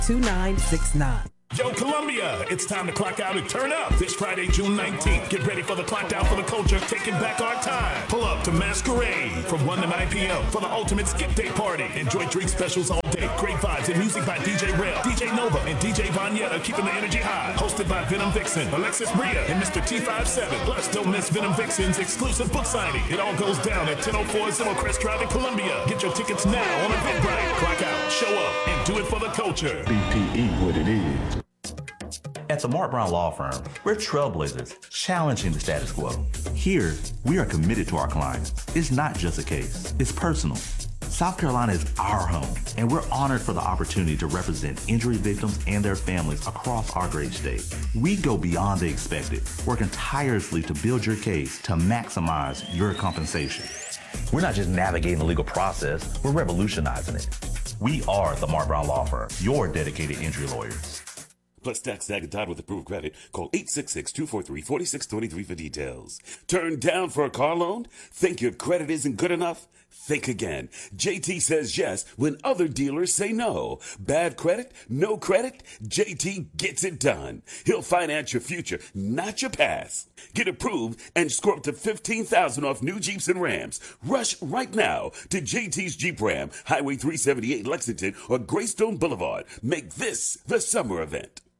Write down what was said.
2969. Yo, Columbia, it's time to clock out and turn up this Friday, June 19th. Get ready for the clock out for the culture, taking back our time. Pull up to Masquerade from 1 to 9 p.m. for the ultimate skip day party. Enjoy drink specials all day, great vibes and music by DJ Rail, DJ Nova, and DJ Vanyetta, keeping the energy high. Hosted by Venom Vixen, Alexis Bria, and Mr. T57. Plus, don't miss Venom Vixen's exclusive book signing. It all goes down at 1004 Zimmelcrest Drive in Columbia. Get your tickets now on Eventbrite. Clock out, show up, and do it for the culture. BPE what it is. At the Mark Brown Law Firm, we're trailblazers, challenging the status quo. Here, we are committed to our clients. It's not just a case, it's personal. South Carolina is our home, and we're honored for the opportunity to represent injury victims and their families across our great state. We go beyond the expected, working tirelessly to build your case to maximize your compensation. We're not just navigating the legal process, we're revolutionizing it. We are the Mark Brown Law Firm, your dedicated injury lawyers. Plus tax tag and tied with approved credit. Call 866-243-4623 for details. Turned down for a car loan? Think your credit isn't good enough? Think again. JT says yes when other dealers say no. Bad credit? No credit? JT gets it done. He'll finance your future, not your past. Get approved and score up to $15,000 off new Jeeps and Rams. Rush right now to JT's Jeep Ram, Highway 378 Lexington or Greystone Boulevard. Make this the summer event.